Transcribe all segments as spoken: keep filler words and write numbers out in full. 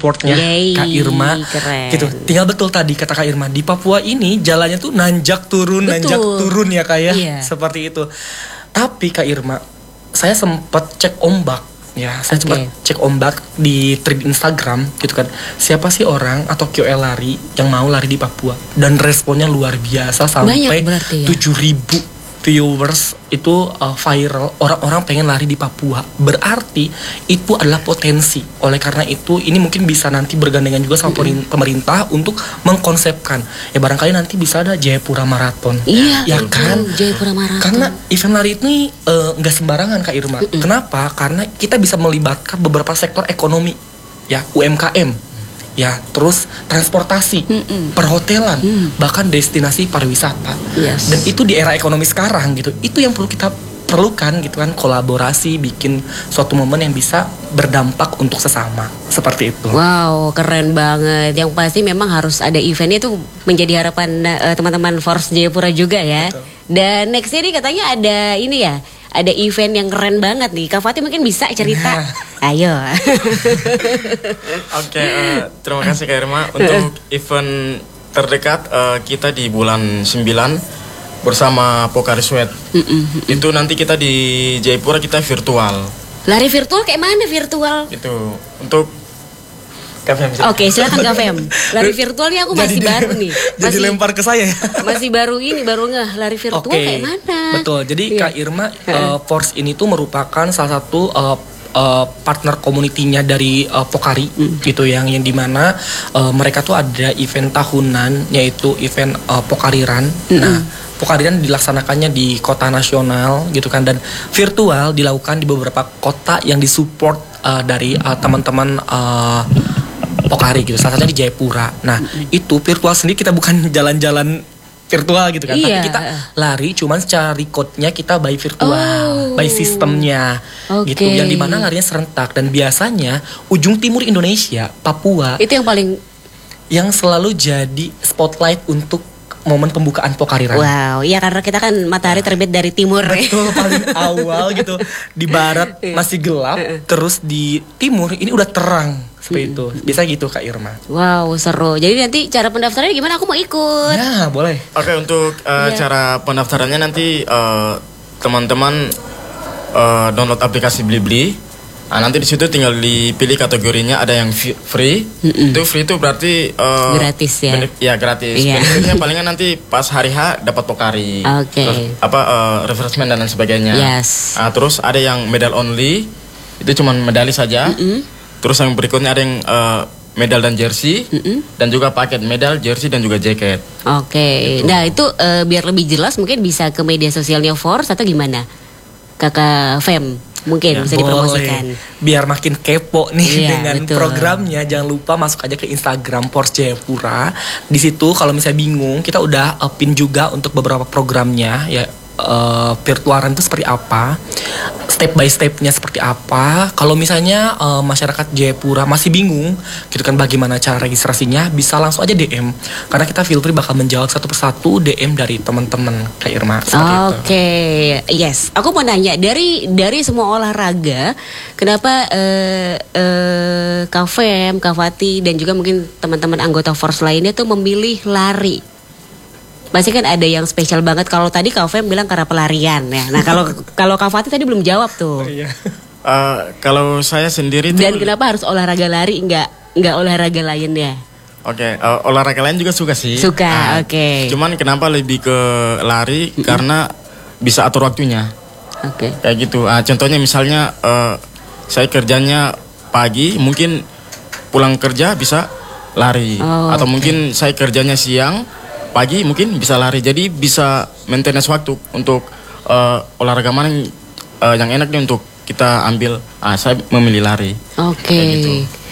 supportnya Kak Irma. Keren. Gitu. Tinggal betul tadi kata Kak Irma, di Papua ini jalannya tuh nanjak turun, betul. nanjak turun ya Kak ya. Iya. Seperti itu. Tapi Kak Irma, saya sempat cek ombak. Ya, saya okay. coba cek ombak di thread Instagram gitu kan. Siapa sih orang atau Q L lari yang mau lari di Papua? Dan responnya luar biasa sampai ya? tujuh ribu viewers itu uh, viral. Orang-orang pengen lari di Papua. Berarti itu adalah potensi. Oleh karena itu ini mungkin bisa nanti bergandengan juga sama mm-hmm. pemerintah untuk mengkonsepkan. Ya barangkali nanti bisa ada Jayapura Marathon. Iya, ya kan? Jayapura Marathon. Karena event lari ini nggak uh, sembarangan Kak Irma. Mm-hmm. Kenapa? Karena kita bisa melibatkan beberapa sektor ekonomi, ya U M K M. Ya, terus transportasi, Mm-mm. perhotelan, mm. bahkan destinasi pariwisata. Yes. Dan itu di era ekonomi sekarang gitu. Itu yang perlu kita perlukan gitu kan, kolaborasi, bikin suatu momen yang bisa berdampak untuk sesama. Seperti itu. Wow, keren banget. Yang pasti memang harus ada eventnya itu menjadi harapan uh, teman-teman Force Jayapura juga ya. Betul. Dan next ini katanya ada ini ya. Ada event yang keren banget nih. Kak Fatih mungkin bisa cerita. Nah. Ayo. Oke, okay, uh, terima kasih Kak Irma. Untuk event terdekat uh, kita di bulan sembilan bersama Pokari Sweat. Mm-mm. Itu nanti kita di Jayapura kita virtual. Lari virtual kayak mana virtual? Itu untuk Oke, okay, silakan Kak Fem. Lari virtualnya aku masih jadi, baru nih. Masih, jadi lempar ke saya. Masih baru ini, baru ngeh lari virtual okay. kayak mana? Betul. Jadi yeah. Kak Irma, uh, Force ini tuh merupakan salah satu uh, uh, partner komunitinya dari uh, Pokari, mm. gitu yang yang dimana uh, mereka tuh ada event tahunan yaitu event uh, Pokari Run. Mm-hmm. Nah, Pokari Run dilaksanakannya di kota nasional gitu kan, dan virtual dilakukan di beberapa kota yang disupport uh, dari uh, teman-teman uh, Pokari gitu, salah satunya di Jayapura. Nah, mm-hmm. itu virtual sendiri kita bukan jalan-jalan virtual gitu kan, iya. tapi kita lari cuman secara recordnya kita by virtual, oh. by sistemnya, okay. gitu. Yang dimana larinya serentak dan biasanya ujung timur Indonesia, Papua, itu yang paling, yang selalu jadi spotlight untuk momen pembukaan Pokari Run. Wow, iya karena kita kan matahari terbit dari timur. Betul, paling awal gitu. Di barat masih gelap, terus di timur ini udah terang. Seperti itu. Bisa gitu Kak Irma. Wow, seru. Jadi nanti cara pendaftarannya gimana? Aku mau ikut. Ya, boleh. Oke, untuk uh, yeah. cara pendaftarannya nanti uh, teman-teman uh, download aplikasi Blibli. Nah, nanti di situ tinggal dipilih kategorinya, ada yang free. Mm-mm. Itu free itu berarti uh, gratis ya. Benef- ya gratis. Yeah. Benefitnya palingan nanti pas hari H dapat Pokari. Oke. Okay. Apa uh, refreshment dan lain sebagainya. Yes. Nah, terus ada yang medal only. Itu cuma medali saja. Mm-mm. Terus yang berikutnya ada yang uh, medal dan jersey. Mm-mm. Dan juga paket medal, jersey dan juga jaket. Oke. Okay. Gitu. Nah, itu uh, biar lebih jelas mungkin bisa ke media sosialnya Force atau gimana? Kakak Fem. Mungkin ya, bisa dipromosikan. Biar makin kepo nih iya, dengan betul. programnya, jangan lupa masuk aja ke Instagram Force Jayapura. Di situ kalau misalnya bingung, kita udah uh, pin juga untuk beberapa programnya ya. Uh, virtual run itu seperti apa, step by stepnya seperti apa. Kalau misalnya uh, masyarakat Jayapura masih bingung gitu kan bagaimana cara registrasinya, bisa langsung aja D M, karena kita feel free bakal menjawab satu persatu D M dari teman-teman Kak Irma. Oke, okay. Yes. Aku mau nanya dari dari semua olahraga, kenapa uh, uh, Kak Fem, Kak Fatih dan juga mungkin teman-teman anggota Force lainnya tuh memilih lari? Pasti kan ada yang spesial banget. Kalau tadi Kak Fem bilang karena pelarian ya. Nah kalau kalau Kak Fatih tadi belum jawab tuh. Uh, kalau saya sendiri tuh. Dan kenapa harus olahraga lari, nggak nggak olahraga lainnya? Oke, okay, uh, olahraga lain juga suka sih. Suka, uh, oke. Okay. Cuman kenapa lebih ke lari? Mm-hmm. Karena bisa atur waktunya. Oke. Okay. Kayak gitu. Uh, contohnya misalnya uh, saya kerjanya pagi, mungkin pulang kerja bisa lari. Oh, atau okay. mungkin saya kerjanya siang, pagi mungkin bisa lari. Jadi bisa maintenance waktu untuk uh, olahraga mana yang, uh, yang enak nih untuk kita ambil. Ah, saya memilih lari. Oke. Okay. Gitu.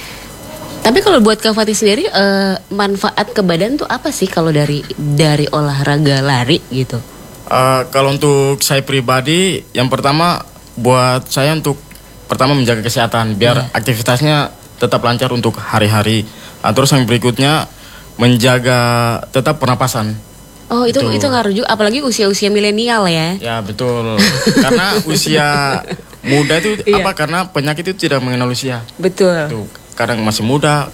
Tapi kalau buat Kak Fatih sendiri uh, manfaat ke badan tuh apa sih kalau dari dari olahraga lari gitu? Uh, kalau untuk saya pribadi, yang pertama buat saya untuk pertama menjaga kesehatan biar yeah. aktivitasnya tetap lancar untuk hari-hari. Nah, terus yang berikutnya menjaga tetap pernapasan. Oh itu itu, itu ngaruh juga, apalagi usia-usia milenial ya. Ya betul. Karena usia muda itu apa? Karena penyakit itu tidak mengenal usia. Betul. Tuh, kadang masih muda,